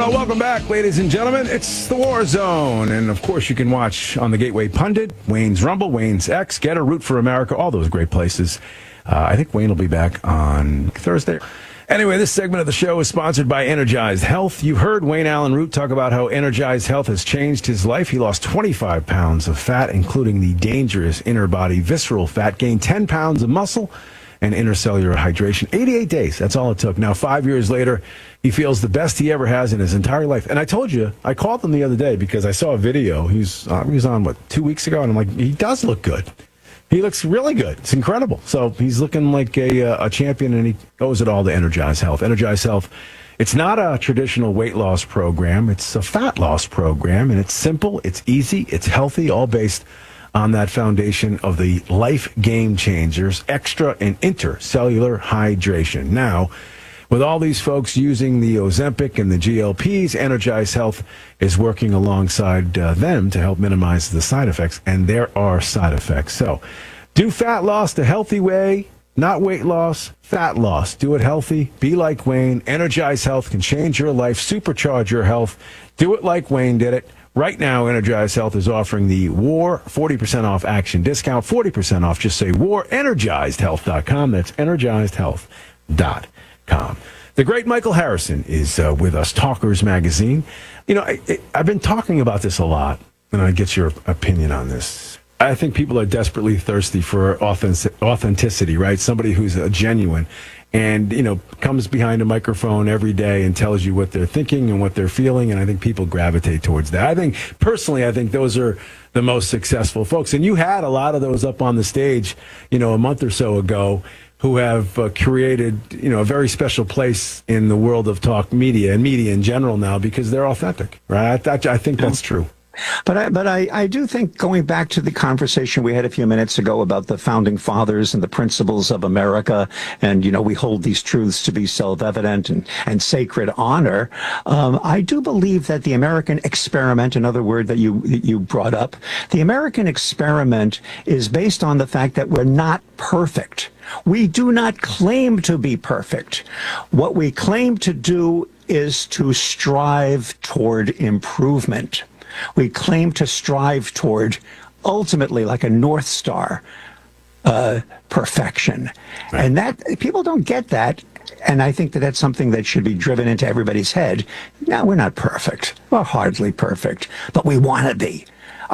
Well, welcome back, ladies and gentlemen. It's the War Zone. And, of course, you can watch on the Gateway Pundit, Wayne's Rumble, Wayne's X, Get a Root for America, all those great places. I think Wayne will be back on Thursday. Anyway, this segment of the show is sponsored by Energized Health. You heard Wayne Allyn Root talk about how Energized Health has changed his life. He lost 25 pounds of fat, including the dangerous inner body visceral fat, gained 10 pounds of muscle, and intercellular hydration. 88 days. That's all it took. Now, 5 years later, he feels the best he ever has in his entire life. And I told you, I called him the other day because I saw a video. He was on, 2 weeks ago? And I'm like, he does look good. He looks really good. It's incredible. So he's looking like a champion, and he owes it all to Energize Health. Energize Health, it's not a traditional weight loss program. It's a fat loss program, and it's simple, it's easy, it's healthy, all based on that foundation of the life game changers, extra and intercellular hydration. Now, with all these folks using the Ozempic and the GLPs, Energize Health is working alongside them to help minimize the side effects, and there are side effects. So, do fat loss the healthy way, not weight loss, fat loss. Do it healthy. Be like Wayne. Energize Health can change your life, supercharge your health. Do it like Wayne did it. Right now, Energize Health is offering the WAR 40% off action discount, 40% off. Just say WAR, energizedhealth.com. That's energizedhealth.com. The great Michael Harrison is with us, Talkers Magazine. You know, I've been talking about this a lot, and I get your opinion on this. I think people are desperately thirsty for authenticity, right? Somebody who's genuine and, you know, comes behind a microphone every day and tells you what they're thinking and what they're feeling, and I think people gravitate towards that. I think those are the most successful folks. And you had a lot of those up on the stage, you know, a month or so ago, who have created, you know, a very special place in the world of talk media and media in general now because they're authentic, right? I think that's true. But I do think, going back to the conversation we had a few minutes ago about the founding fathers and the principles of America, and, you know, we hold these truths to be self-evident and sacred honor. I do believe that the American experiment, another word that you brought up, the American experiment is based on the fact that we're not perfect. We do not claim to be perfect. What we claim to do is to strive toward improvement. We claim to strive toward, ultimately, like a North Star, perfection. Right. And that, people don't get that. And I think that that's something that should be driven into everybody's head. No, we're not perfect. We're hardly perfect, but we want to be.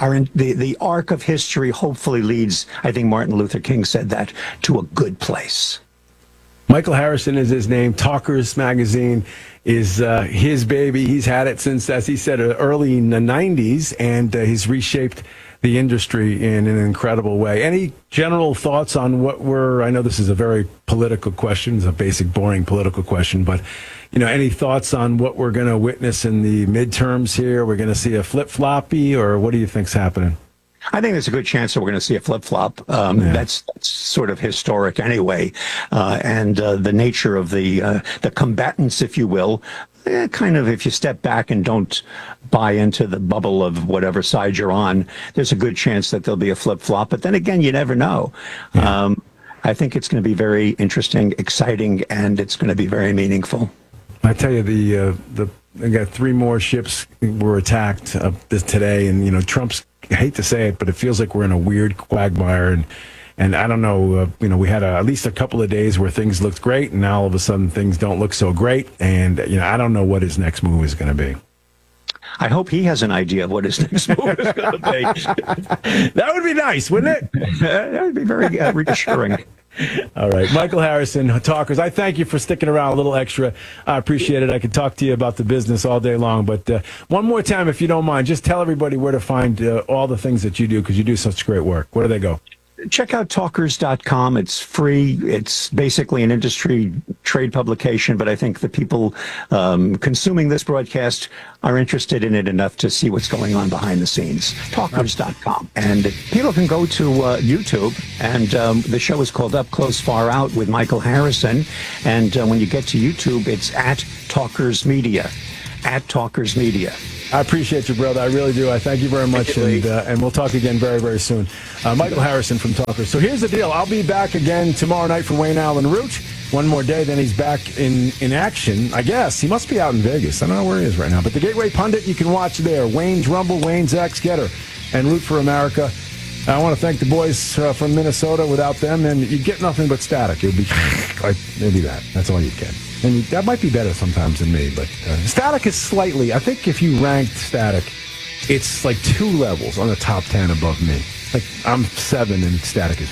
The arc of history hopefully leads, I think Martin Luther King said that, to a good place. Michael Harrison is his name. Talkers Magazine is his baby. He's had it since, as he said, early in the 90s, and he's reshaped the industry in an incredible way. Any general thoughts on I know this is a very political question, it's a basic, boring political question, but, you know, any thoughts on what we're going to witness in the midterms here? We're going to see a flip-floppy, or what do you think's happening? I think there's a good chance that we're going to see a flip-flop. That's sort of historic anyway. And the nature of the combatants, if you will, kind of, if you step back and don't buy into the bubble of whatever side you're on, there's a good chance that there'll be a flip-flop. But then again, you never know. Yeah. I think it's going to be very interesting, exciting, and it's going to be very meaningful. I tell you, they got 3 more ships were attacked today, and, you know, Trump's, I hate to say it, but it feels like we're in a weird quagmire, and I don't know, you know, we had at least a couple of days where things looked great, and now all of a sudden things don't look so great, and, you know, I don't know what his next move is going to be. I hope he has an idea of what his next move is going to be. That would be nice, wouldn't it? That would be very reassuring. All right. Michael Harrison, Talkers, I thank you for sticking around a little extra. I appreciate it. I could talk to you about the business all day long, but one more time, if you don't mind, just tell everybody where to find all the things that you do, because you do such great work. Where do they go? Check out talkers.com. It's free. It's basically an industry trade publication, but I think the people consuming this broadcast are interested in it enough to see what's going on behind the scenes. Talkers.com. And people can go to YouTube, and the show is called Up Close, Far Out with Michael Harrison. And when you get to YouTube, it's at Talkers Media. At Talkers Media. I appreciate you, brother. I really do. I thank you very much, and we'll talk again very, very soon. Michael Harrison from Talkers. So here's the deal. I'll be back again tomorrow night for Wayne Allyn Root. One more day, then he's back in action. I guess he must be out in Vegas. I don't know where he is right now. But the Gateway Pundit, you can watch there. Wayne's Rumble, Wayne's X, Getter, and Root for America. I want to thank the boys from Minnesota. Without them, and you get nothing but static. It would be like maybe that. That's all you get. And that might be better sometimes than me. But static is slightly. I think if you ranked static, it's like 2 levels on the top 10 above me. Like I'm 7 and static is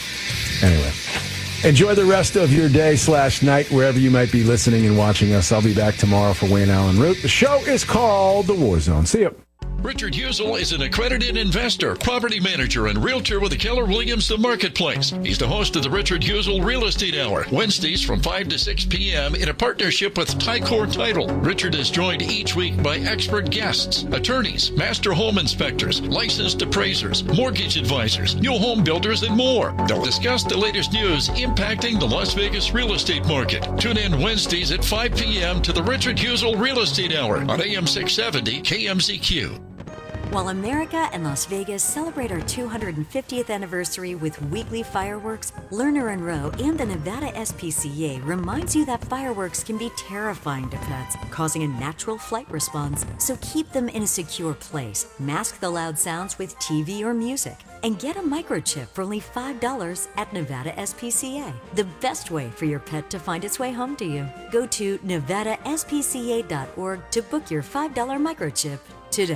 5. Anyway. Enjoy the rest of your day/night wherever you might be listening and watching us. I'll be back tomorrow for Wayne Allen Root. The show is called The War Zone. See you. Richard Husel is an accredited investor, property manager, and realtor with the Keller Williams The Marketplace. He's the host of the Richard Husel Real Estate Hour, Wednesdays from 5 to 6 p.m. in a partnership with Tycor Title. Richard is joined each week by expert guests, attorneys, master home inspectors, licensed appraisers, mortgage advisors, new home builders, and more. They'll discuss the latest news impacting the Las Vegas real estate market. Tune in Wednesdays at 5 p.m. to the Richard Husel Real Estate Hour on AM 670 KMZQ. While America and Las Vegas celebrate our 250th anniversary with weekly fireworks, Lerner and Rowe and the Nevada SPCA reminds you that fireworks can be terrifying to pets, causing a natural flight response. So keep them in a secure place, mask the loud sounds with TV or music, and get a microchip for only $5 at Nevada SPCA. The best way for your pet to find its way home to you. Go to nevadaspca.org to book your $5 microchip today.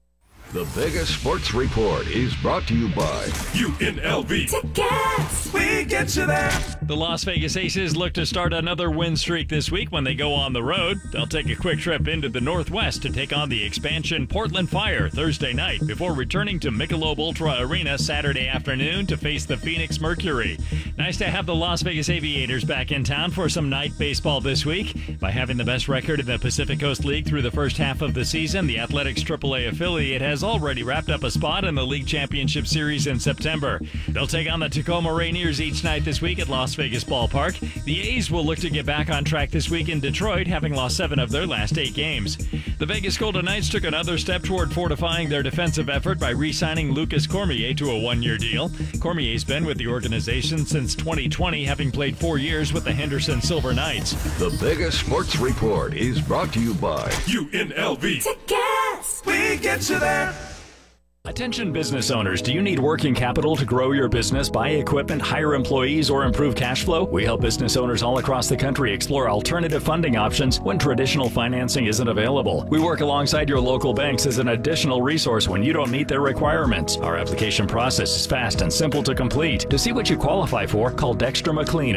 The Vegas Sports Report is brought to you by UNLV. Tickets! We get you there. The Las Vegas Aces look to start another win streak this week when they go on the road. They'll take a quick trip into the Northwest to take on the expansion Portland Fire Thursday night before returning to Michelob Ultra Arena Saturday afternoon to face the Phoenix Mercury. Nice to have the Las Vegas Aviators back in town for some night baseball this week. By having the best record in the Pacific Coast League through the first half of the season, the Athletics AAA affiliate has already wrapped up a spot in the League Championship Series in September. They'll take on the Tacoma Rainiers each night this week at Las Vegas Ballpark. The A's will look to get back on track this week in Detroit, having lost 7 of their last 8 games. The Vegas Golden Knights took another step toward fortifying their defensive effort by re-signing Lucas Cormier to a 1-year deal. Cormier's been with the organization since 2020, having played 4 years with the Henderson Silver Knights. The Vegas Sports Report is brought to you by UNLV. Tickets! We get you there. Attention business owners, do you need working capital to grow your business, buy equipment, hire employees, or improve cash flow? We help business owners all across the country explore alternative funding options when traditional financing isn't available. We work alongside your local banks as an additional resource when you don't meet their requirements. Our application process is fast and simple to complete. To see what you qualify for, call Dexter McLean at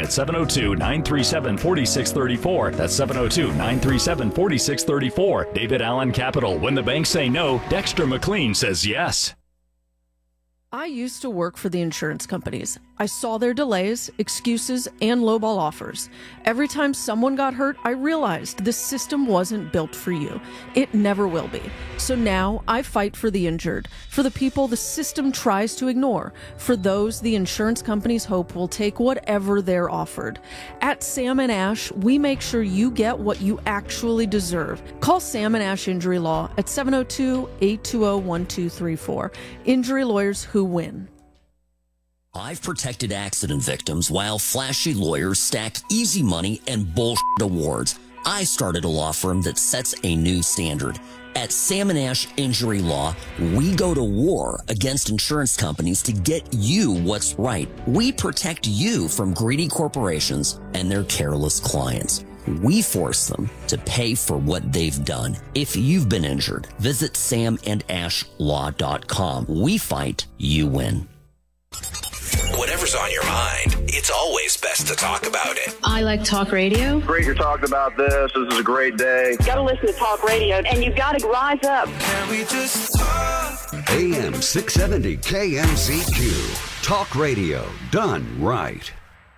702-937-4634. That's 702-937-4634. David Allen Capital. When the banks say no, Dexter McLean says yes. I used to work for the insurance companies. I saw their delays, excuses, and lowball offers. Every time someone got hurt, I realized this system wasn't built for you. It never will be. So now I fight for the injured, for the people the system tries to ignore, for those the insurance companies hope will take whatever they're offered. At Sam & Ash, we make sure you get what you actually deserve. Call Sam & Ash Injury Law at 702-820-1234. Injury lawyers who win. I've protected accident victims while flashy lawyers stacked easy money and bullshit awards. I started a law firm that sets a new standard. At Sam & Ash Injury Law, we go to war against insurance companies to get you what's right. We protect you from greedy corporations and their careless clients. We force them to pay for what they've done. If you've been injured, visit samandashlaw.com. We fight, you win. Whatever's on your mind, it's always best to talk about it. I like talk radio. Great you're talking about this. This is a great day. You gotta listen to talk radio, and you gotta rise up. Can we just talk? AM 670 KMZQ. Talk radio done right.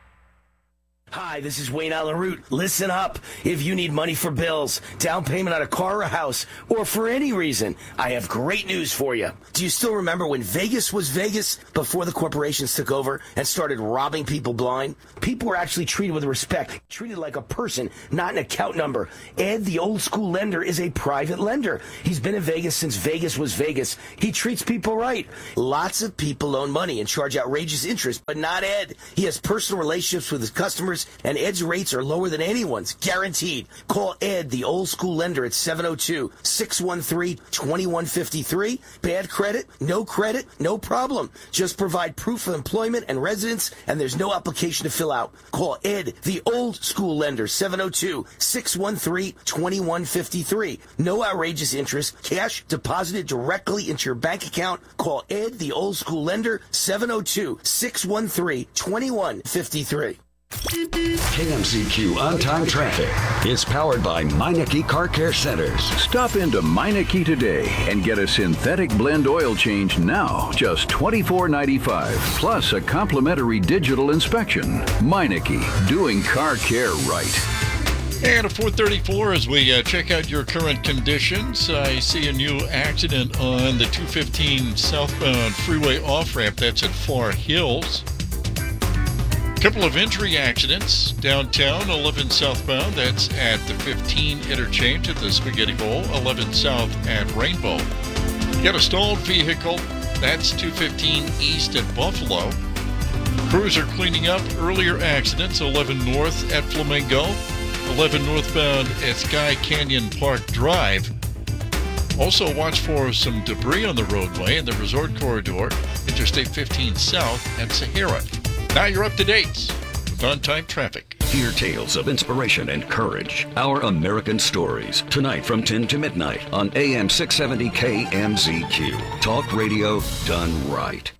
Hi, this is Wayne Allen Root. Listen up. If you need money for bills, down payment on a car or a house, or for any reason, I have great news for you. Do you still remember when Vegas was Vegas before the corporations took over and started robbing people blind? People were actually treated with respect, treated like a person, not an account number. Ed, the old school lender, is a private lender. He's been in Vegas since Vegas was Vegas. He treats people right. Lots of people loan money and charge outrageous interest, but not Ed. He has personal relationships with his customers years, and Ed's rates are lower than anyone's, guaranteed. Call Ed, the old school lender, at 702-613-2153. Bad credit, no problem. Just provide proof of employment and residence, and there's no application to fill out. Call Ed, the old school lender, 702-613-2153. No outrageous interest. Cash deposited directly into your bank account. Call Ed, the old school lender, 702-613-2153. KMZQ on-time traffic is powered by Meineke Car Care Centers. Stop into Meineke today and get a synthetic blend oil change now, just $24.95, plus a complimentary digital inspection. Meineke, doing car care right. And at 4:34, as we check out your current conditions, I see a new accident on the 215 southbound freeway off-ramp. That's at Far Hills. Couple of entry accidents downtown, 11 southbound. That's at the 15 interchange at the Spaghetti Bowl, 11 south at Rainbow. Got a stalled vehicle. That's 215 east at Buffalo. Crews are cleaning up earlier accidents, 11 north at Flamingo, 11 northbound at Sky Canyon Park Drive. Also watch for some debris on the roadway in the resort corridor, Interstate 15 south at Sahara. Now you're up to date with on-time traffic. Hear tales of inspiration and courage. Our American Stories. Tonight from 10 to midnight on AM 670 KMZQ. Talk radio done right.